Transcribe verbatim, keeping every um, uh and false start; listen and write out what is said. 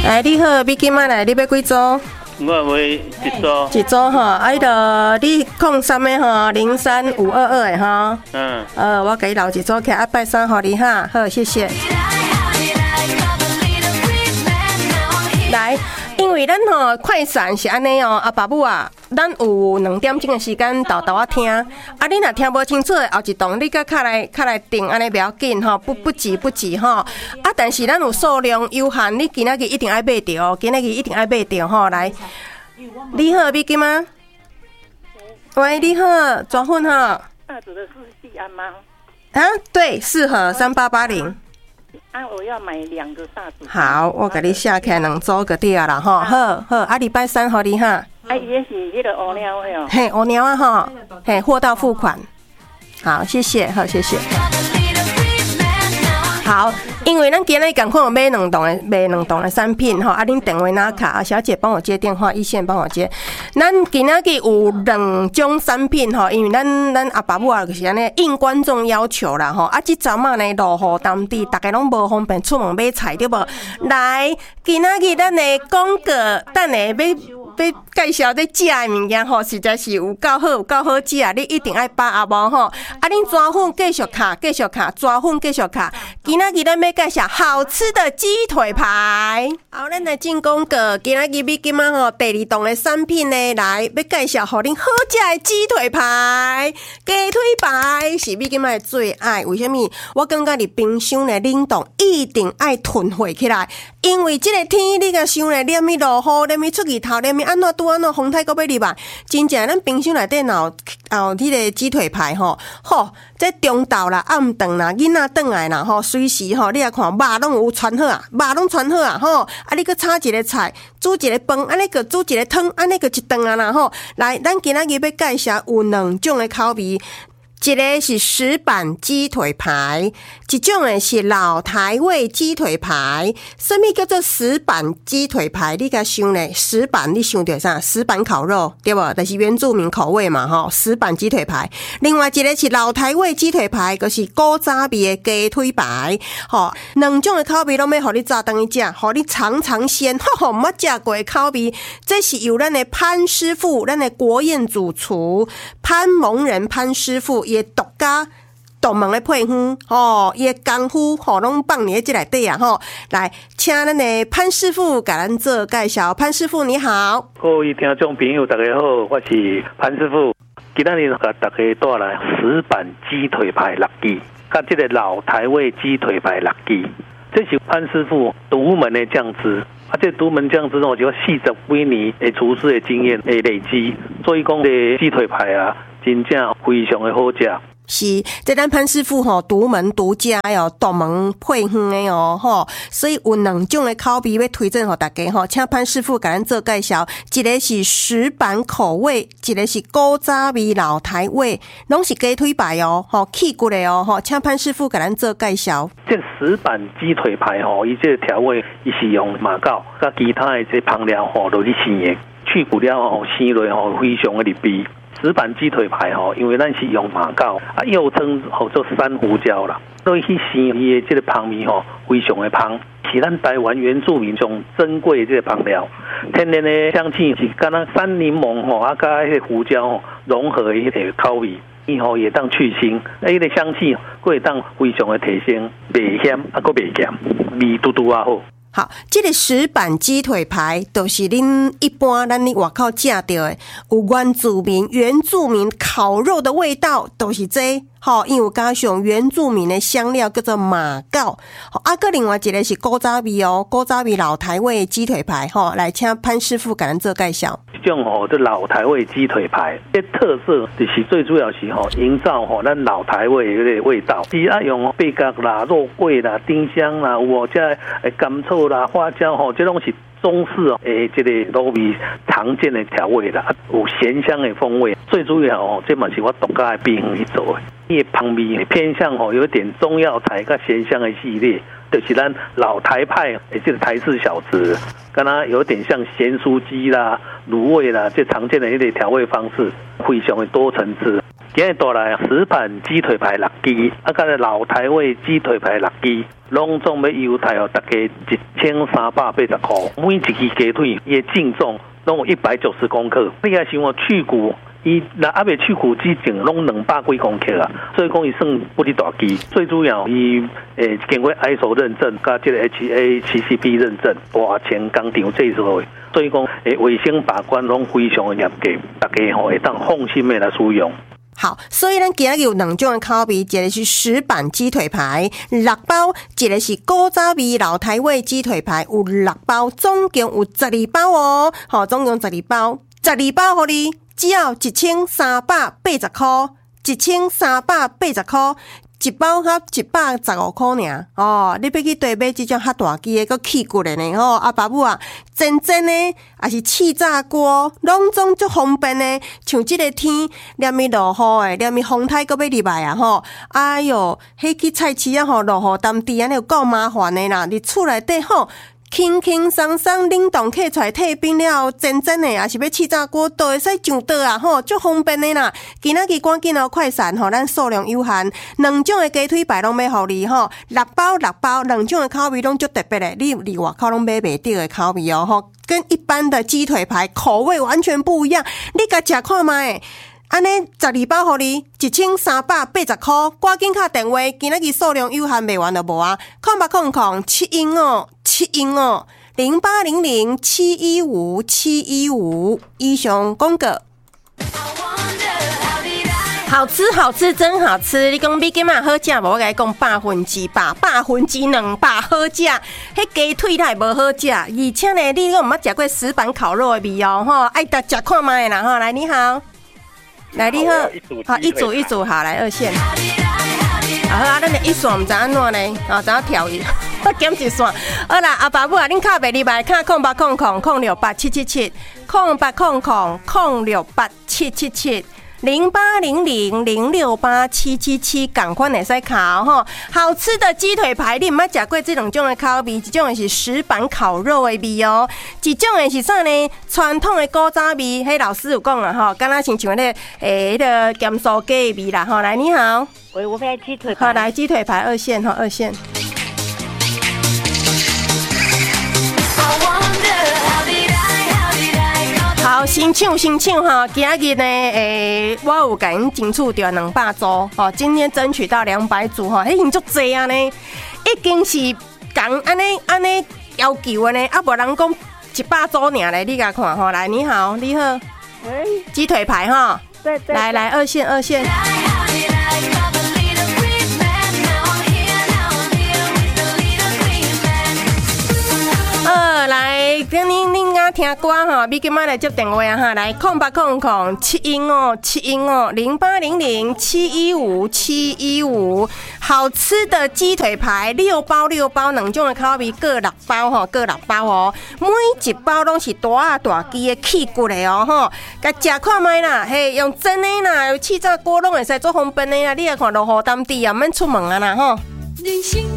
哎，你好，你今晚来，你要几组？ 我买一组。 一组吼，啊，迄个你空三的吼，零三五二二的吼。 嗯。 呃，我给你留一组起，啊，拜三互你哈，好，谢谢。来。因为咱吼快闪是安尼哦，阿爸母啊，咱有两点钟的时间豆豆啊听，啊你若听无清楚的后一段，你甲较来较来定安尼不要紧吼，不不急不急吼，啊但是咱有数量有限，你今仔日一定爱买着，今仔日一定爱买着吼，来，你好，美金吗？喂，你好，转混哈。 大组的是细安吗？ 啊，对，适合三八八零。 啊，我要买两个大组。 好，我给你下开两组个对啦吼，好好，啊，礼拜三互你哈。 啊，也是迄个乌鸟的哦。 嘿，乌鸟啊哈，嘿，货到付款。好，谢谢，好，谢谢。好，因为咱今日赶快有买两栋的买两栋的产品吼，啊，恁电话拿卡啊，小姐帮我接电话，一线帮我接。咱今仔日有两种产品吼，因为咱咱阿爸母啊就是安尼应观众要求啦吼，啊，即阵啊呢落雨当地，大家拢无方便出门买菜对无？来，今仔日咱的广告，等下要。要介绍咧食的物件吼，实在是有够好，有够好食，你一定爱把握无吼。啊，恁抓粉继续卡，继续卡，抓粉继续卡。今仔日咱要介绍好吃的鸡腿排。好，咱来进广告。今仔日美金仔吼，第二档的产品呢，来要介绍互恁好食的鸡腿排。鸡腿排是美金仔的最爱，为什么？我感觉伫冰箱的冷冻一定爱囤货起来，因为这个天你甲想咧，连咪落雨，连咪出日头，连咪安怎拄安怎风台搁要入来，真正咱冰箱内底有有迄个鸡腿排吼，吼，这中昼啦、暗顿啦、囡仔转来啦吼，随时吼，你来看肉拢有穿好啊，肉拢穿好啊吼，啊你搁炒一个菜，煮一个饭，安尼搁煮一个汤，安尼搁一顿啊啦吼。来，咱今仔日要介绍有两种的口味。一个是石板鸡腿排，一种的是老台味鸡腿排。什么叫做石板鸡腿排？你甲想咧，石板你想到啥？石板烤肉对不？就是原住民口味嘛，吼，石板鸡腿排。另外一个是老台味鸡腿排，就是古早味的鸡腿排。吼，两种的口味拢要互你炸当去食，互你尝尝鲜，吼吼，捌食过的口味。这是由咱的潘师傅，咱的国宴主厨潘蒙仁潘师傅。伊独家独门的配方吼，伊的功夫吼拢放伫即内底啊吼。来，请咱的潘师傅甲咱做介绍。潘师傅你好， 各位听众朋友大家好，我是潘师傅。今仔日甲大家带来石板鸡腿排六支，甲这个老台味鸡腿排六支。这是潘师傅独门的酱汁。啊，这独门酱汁呢，就四十几年的厨师的经验的累积，所以讲这鸡腿排啊，真正非常的好食。 是，这咱潘师傅吼独门独家哟，独门配方的哦吼，所以有两种的口味要推荐给大家吼，请潘师傅给咱做介绍。一个是石板口味，一个是古早味老台味，拢是鸡腿排哦，吼起骨的哦吼，请潘师傅给咱做介绍。 这石板鸡腿排吼，伊这调味伊是用马告，甲其他的这香料吼落去生的，去骨了后生落吼非常的入味。石板鸡腿排吼，因为咱是用马告啊，又称吼做山胡椒啦，所以去生伊的这个香味吼，非常的香，是咱台湾原住民上珍贵的这个香料，天然的香气是敢若山柠檬吼啊，甲迄个胡椒吼融合的迄个口味，伊吼也当去腥，啊，迄个香气佫会当非常的提升，袂咸啊，佫袂咸，味嘟嘟啊好。 好，这个石板鸡腿排都是恁一般咱伫外口食到的，有原住民原住民烤肉的味道，都是这吼，因为有加上原住民的香料叫做马告。好，啊，个另外一个是古早味哦，古早味老台味鸡腿排吼，来请潘师傅给咱做介绍。 这种吼，这老台味鸡腿排，这特色就是最主要是吼，营造吼咱老台味的个味道，是啊用贝角啦、肉桂啦、丁香啦，有这诶甘草啦、花椒吼，这拢是中式哦，诶，这个卤味常见的调味啦，有咸香的风味。最主要哦，这嘛是我独家的秘方去做的。伊的旁味偏向吼，有点中药材跟咸香的系列，就是咱老台派，也就是台式小吃，跟它有点像咸酥鸡啦、卤味啦，这常见的一类调味方式，非常的多层次。 今日带来石板鸡腿排六支，啊，甲老台味鸡腿排六支，拢总要优待哦，大家一千三百八十块，每一支鸡腿伊的净重拢有一百九十公克。你也想我去骨，伊那阿未去骨之前拢两百几公克啊，所以讲伊算不哩大鸡。最主要伊诶经过 I S O 认证，甲这个 H A C C P 认证，大前工厂制作的。所以讲，诶，卫生把关拢非常的严格，大家吼会当放心的来使用。 好，所以咱今日有两种的口味，一个是石板鸡腿排六包，一个是古早味老台味鸡腿排有六包，总共有十二包哦。好，总共十二包，十二包互你只要一千三百八十块，一千三百八十块。一包合一百十五块尔哦，你要去对买这种较大支的，佮起骨的呢吼，啊爸母啊，真真的，也是气炸锅，拢总足方便的。像这个天，连咪落雨的，连咪风台佮要入来啊吼，哎哟，迄去菜市啊吼，落雨当地安尼有够麻烦的啦，伫厝内底吼。轻轻松松冷冻起出来退冰了，真真的也是要气炸锅都会使上桌啊吼，足方便的啦。今仔日赶紧哦，快闪吼，咱数量有限，两种的鸡腿排拢要互你吼，六包六包，两种的口味拢足特别的，你离外口拢买袂到的口味哦吼，跟一般的鸡腿排口味完全不一样，你甲食看卖。安尼十二包互你一千三百八十块，赶紧敲电话，今仔日数量有限，卖完就无啊！空八空空七一五七一五零八零零七一五七一五，以上广告。好吃好吃真好吃！你讲美金嘛好食，无我甲你讲百分之百，百分之两百好食。迄鸡腿它无好食，而且呢，你讲毋捌食过石板烤肉的味哦吼，爱得食看卖啦吼！来，你好。来，你好，好一组一组，好来二线。好啊，咱的一线唔知安怎呢？啊，怎跳伊？我减一线。好啦，阿爸母啊，恁卡袂入来，卡空八空空空六八七七七，空八空空空六八七七七。零八零零零六八七七七，赶快来使烤吼！好吃的鸡腿排，你唔捌食过这两种的口味，一种的是石板烤肉的味哦，一种的是啥呢？传统的古早味，迄老师有讲啊吼，敢若亲像迄个诶，迄个咸酥鸡的味啦吼。来，你好， 喂，我要鸡腿排。 好，来鸡腿排二线吼，二线。好，先抢先抢哈！今日呢，诶，我有甲因争取到两百组哦，今天争取到两百组哈，迄已经足济啊呢，已经是讲安尼安尼要求的呢，啊无人讲一百组尔嘞，你甲看吼，来，你好，你好， 喂， 鸡腿排哈， 对对， 来来二线二线。呃，来，跟恁恁家听歌哈，你今仔来接电话啊哈，来空八空空七一五七一五零八零零七一五七一五，好吃的鸡腿排六包六包，两种的口味各六包吼，各六包哦，每一包拢是大啊大鸡的起骨的哦吼，甲食看卖啦，嘿，用真的啦，有气炸锅拢会使做方便的啦，你来看落雨当地啊，免出门啊啦吼。